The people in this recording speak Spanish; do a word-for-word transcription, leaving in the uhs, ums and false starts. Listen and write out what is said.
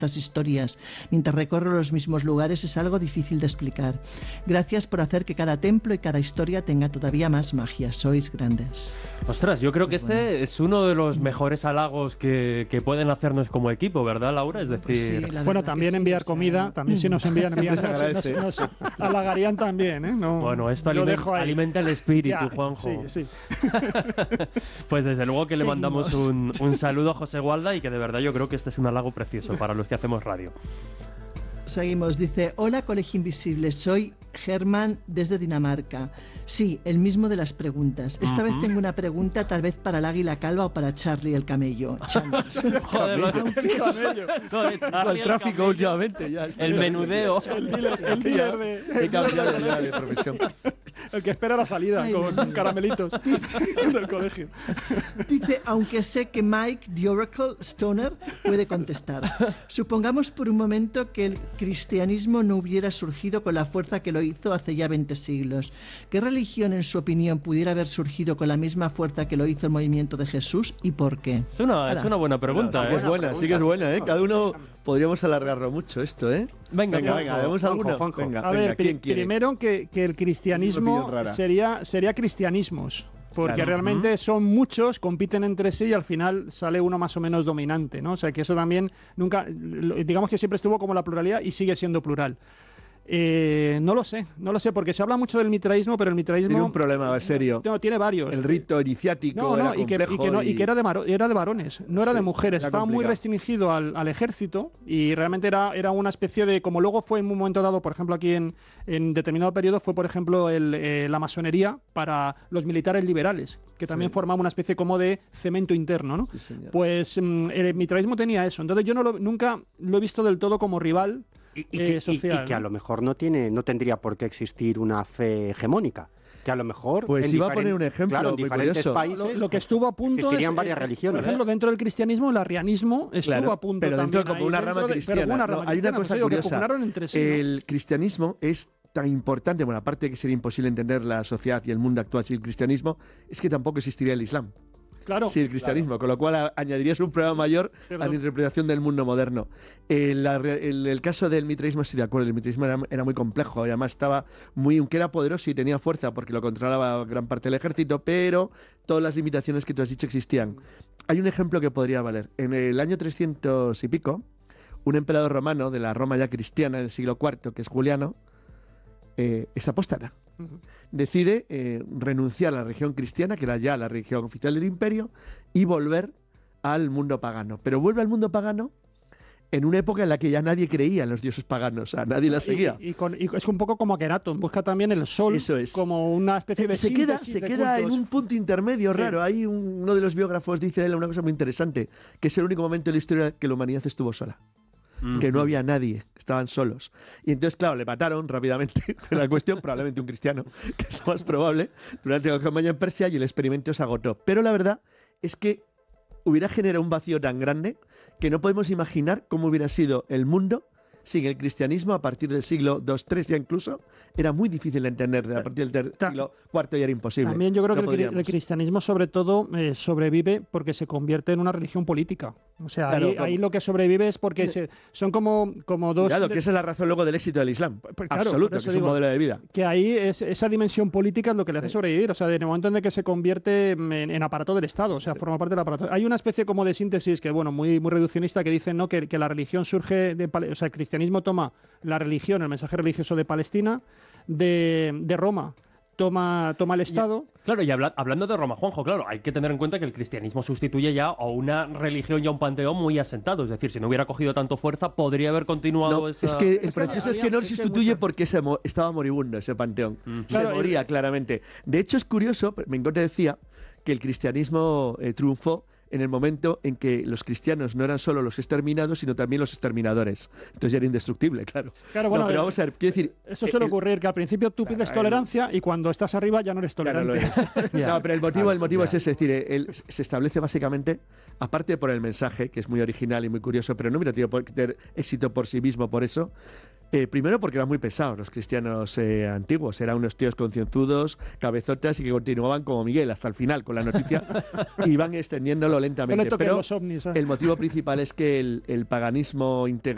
estas historias mientras recorro los mismos lugares es algo difícil de explicar. Gracias por hacer que cada templo y cada historia tenga todavía más magia. Sois grandes. Ostras, yo creo que Pues este bueno. es uno de los mejores halagos que, que pueden hacernos como equipo, ¿verdad, Laura? Es decir, Pues sí, la Bueno, verdad también que sí, enviar o sea, comida, también si nos envían, envían se nos, agradece. nos, nos halagarían también, ¿eh? No, bueno, esto lo aliment- dejo ahí. alimenta el espíritu, Ya, Juanjo. Sí, sí. Pues desde luego que le Seguimos. mandamos un, un saludo a José Gualda y que de verdad yo creo que este es un halago precioso para los que hacemos radio. Seguimos, dice, hola Colegio Invisible, soy Germán desde Dinamarca. Sí, el mismo de las preguntas. Esta vez tengo una pregunta tal vez para el águila calva o para Charlie el camello. Chambers. Joder, lo de- lo de Charlie, el tráfico camello, últimamente ya. el menudeo. El dealer, el dealer de, He cambiado ya de profesión. el que espera la salida Ay, con Dios mío. caramelitos del colegio. Dice, aunque sé que Mike, the Oracle Stoner, puede contestar. Supongamos por un momento que el cristianismo no hubiera surgido con la fuerza que lo hizo hace ya veinte siglos. ¿Qué religión, en su opinión, pudiera haber surgido con la misma fuerza que lo hizo el movimiento de Jesús y por qué? Es una, es Ala. una buena pregunta, Sí que es ¿eh? buena, sí que es buena, ¿eh? Cada uno podríamos alargarlo mucho esto, ¿eh? Venga, venga, Juanjo. venga, ¿vemos Juanjo, alguno? Juanjo. Venga, A venga, ver, ¿quién pri- quiere? primero que, que el Una cristianismo opinión rara. sería, sería cristianismos. Porque Claro. realmente son muchos, compiten entre sí y al final sale uno más o menos dominante, ¿no? O sea que eso también nunca, lo- digamos que siempre estuvo como la pluralidad y sigue siendo plural. Eh, no lo sé, no lo sé, porque se habla mucho del mitraísmo, pero el mitraísmo Tiene un problema serio. no, tiene varios. El rito iniciático No, no, era y que, y complejo que no- y que era de, maro- era de varones, no era Sí, de mujeres. era Estaba muy complicado. restringido al, al ejército y realmente era, era una especie de, como luego fue en un momento dado, por ejemplo, aquí en, en determinado periodo, fue, por ejemplo, el, eh, la masonería para los militares liberales, que también Sí. formaba una especie como de cemento interno, ¿no? Sí, señor. Pues mm, el mitraísmo tenía eso. Entonces yo no lo- nunca lo he visto del todo como rival. Y, y eh, que, y- social, y que a ¿no? lo mejor no tiene, no tendría por qué existir una fe hegemónica. Que a lo mejor. Pues en iba a diferen- poner un ejemplo claro, en muy diferentes curioso. países. Lo, lo que estuvo a punto existirían es, varias eh, religiones. Por ejemplo, dentro del cristianismo, el arrianismo estuvo Claro, a punto pero dentro también como ahí, una dentro rama de- cristiana. pero una No, rama hay una cristiana, cosa pues, digo, que curiosa. pugnaron entre sí, ¿no? El cristianismo es tan importante, bueno, aparte de que sería imposible entender la sociedad y el mundo actual sin el cristianismo, es que tampoco existiría el islam. Claro. Sí, el cristianismo, con lo cual a- añadirías un problema mayor Cierto. a la interpretación del mundo moderno. El, la re- el- el caso del mitraísmo, estoy de acuerdo, el mitraísmo era, era muy complejo, y además estaba muy, aunque era poderoso y tenía fuerza porque lo controlaba gran parte del ejército, pero todas las limitaciones que tú has dicho existían. Hay un ejemplo que podría valer. En el año trescientos y pico, un emperador romano de la Roma ya cristiana en el siglo cuarto, que es Juliano, eh, es apóstata. Decide eh, renunciar a la religión cristiana, que era ya la religión oficial del imperio, y volver al mundo pagano. Pero vuelve al mundo pagano en una época en la que ya nadie creía en los dioses paganos, a nadie la seguía. Y, y con- y es un poco como Akhenaton, busca también el sol Eso es. como una especie de se queda, síntesis se de queda en cultos. un punto intermedio Sí. raro. Hay un- uno de los biógrafos dice de él una cosa muy interesante, que es el único momento en la historia que la humanidad estuvo sola. Que no había nadie, estaban solos. Y entonces, claro, le mataron rápidamente. La cuestión, probablemente un cristiano, que es lo más probable, durante la campaña en Persia, y el experimento se agotó. Pero la verdad es que hubiera generado un vacío tan grande que no podemos imaginar cómo hubiera sido el mundo sin el cristianismo a partir del siglo dos, tres ya incluso. Era muy difícil de entender. A partir del ter- Ta- siglo cuarto ya era imposible. También yo creo No que el, cri- podríamos. el cristianismo sobre todo eh, sobrevive porque se convierte en una religión política. O sea, Claro, ahí, como- ahí lo que sobrevive es porque se- son como, como dos... Cuidado, de- que esa es la razón luego del éxito del Islam. Pues claro, Absoluto, por que eso es un digo, modelo de vida. que ahí es, esa dimensión política es lo que le hace sobrevivir. O sea, en el momento en el que se convierte en, en aparato del Estado, o sea, forma parte del aparato. Hay una especie como de síntesis que, bueno, muy, muy reduccionista, que dice, ¿no?, que, que la religión surge de Pale- o sea, el cristianismo toma la religión, el mensaje religioso de Palestina, de, de Roma. Toma, toma el Estado. Claro, y habla- hablando de Roma, Juanjo, claro, hay que tener en cuenta que el cristianismo sustituye ya a una religión y a un panteón muy asentado. Es decir, si no hubiera cogido tanto fuerza, podría haber continuado No, esa... es que el Es que proceso es había- que no es que sustituye mucho- porque se mo- estaba moribundo ese panteón. Se Claro, moría el- claramente. De hecho, es curioso, Mengón te decía que el cristianismo eh, triunfó en el momento en que los cristianos no eran solo los exterminados, sino también los exterminadores. Entonces ya era indestructible, claro. Claro, bueno, No, pero el- vamos a ver, quiero decir... Eso suele el- ocurrir, que al principio tú pides el- tolerancia y cuando estás arriba ya no eres Ya no lo tolerante. es. No, pero el motivo, el motivo Ya. es ese, es decir, el- se establece básicamente, aparte por el mensaje, que es muy original y muy curioso, pero no hubiera tenido por- tener éxito por sí mismo por eso. Eh, primero porque eran muy pesados los cristianos eh, antiguos, eran unos tíos concienzudos, cabezotas y que continuaban como Miguel hasta el final con la noticia y iban extendiéndolo No lentamente. le toquen Pero los ovnis. ¿eh? el motivo principal es que el, el paganismo integral